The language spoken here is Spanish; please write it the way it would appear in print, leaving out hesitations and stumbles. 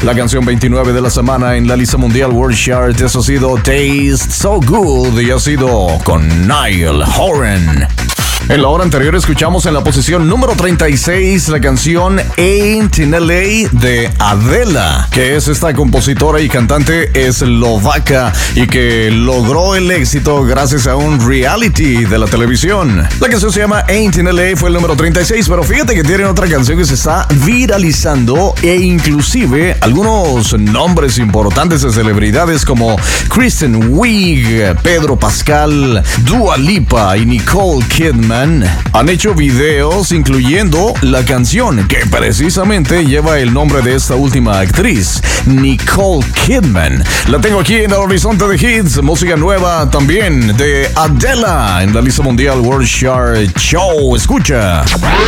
La canción 29 de la semana en la lista mundial World Chart, eso ha sido Taste So Good y ha sido con Niall Horan. En la hora anterior escuchamos en la posición número 36 la canción Ain't in LA de Adela, que es esta compositora y cantante eslovaca y que logró el éxito gracias a un reality de la televisión. La canción se llama Ain't in LA, fue el número 36, pero fíjate que tienen otra canción que se está viralizando e inclusive algunos nombres importantes de celebridades como Kristen Wiig, Pedro Pascal, Dua Lipa y Nicole Kidman han hecho videos incluyendo la canción que precisamente lleva el nombre de esta última actriz, Nicole Kidman. La tengo aquí en el horizonte de hits, música nueva también de Adela en la lista mundial World Chart Show. Escucha.